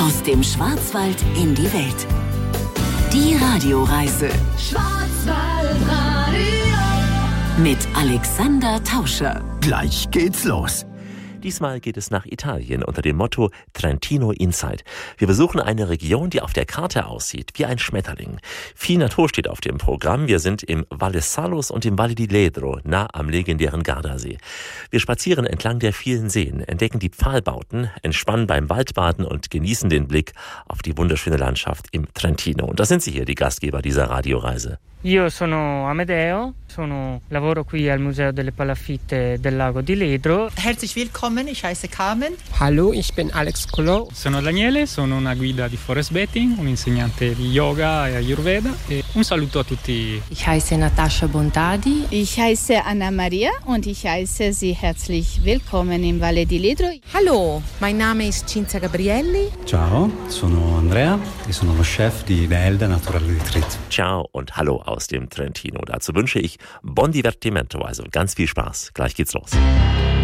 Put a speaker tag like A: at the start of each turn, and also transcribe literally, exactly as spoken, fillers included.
A: Aus dem Schwarzwald in die Welt. Die Radioreise. Schwarzwaldradio. Mit Alexander Tauscher.
B: Gleich geht's los.
C: Diesmal geht es nach Italien unter dem Motto Trentino Inside. Wir besuchen eine Region, die auf der Karte aussieht wie ein Schmetterling. Viel Natur steht auf dem Programm. Wir sind im Valle Salus und im Valle di Ledro, nah am legendären Gardasee. Wir spazieren entlang der vielen Seen, entdecken die Pfahlbauten, entspannen beim Waldbaden und genießen den Blick auf die wunderschöne Landschaft im Trentino. Und da sind Sie hier, die Gastgeber dieser Radioreise.
D: Io sono Amedeo, sono, lavoro qui al Museo delle Palafitte del Lago di Ledro.
E: Herzlich willkommen, ich heiße Carmen.
F: Hallo, ich bin Alex Collot.
G: Sono Daniele, sono una guida di forest bathing, un insegnante di yoga e ayurveda e un saluto a tutti.
H: Ich heiße Natascha Bontadi.
I: Ich heiße Anna Maria und ich heiße Sie herzlich willkommen im Valle di Ledro.
H: Hallo, mein Name ist Cinzia Gabrielli.
J: Ciao, sono Andrea e sono lo chef di Elda Natural Retreat.
C: Ciao und hallo aus dem Trentino. Dazu wünsche ich Buon Divertimento, also ganz viel Spaß. Gleich geht's los.